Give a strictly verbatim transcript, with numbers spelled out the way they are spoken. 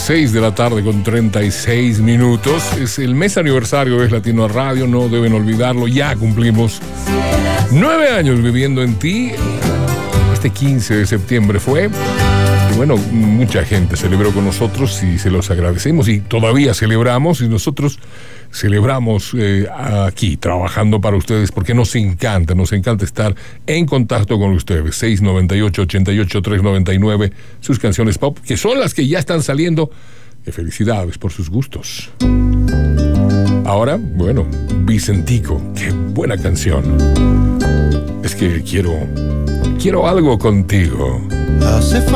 seis de la tarde con treinta y seis minutos. Es el mes aniversario de Es Latino Radio, no deben olvidarlo. Ya cumplimos nueve años viviendo en ti. Este quince de septiembre fue. Y bueno, mucha gente celebró con nosotros y se los agradecemos. Y todavía celebramos y nosotros celebramos eh, aquí, trabajando para ustedes, porque nos encanta, nos encanta estar en contacto con ustedes. seis noventa y ocho, ochenta y ocho, trescientos noventa y nueve, sus canciones pop, que son las que ya están saliendo. Eh, felicidades por sus gustos. Ahora, bueno, Vicentico, qué buena canción. Es que quiero, quiero algo contigo. Hace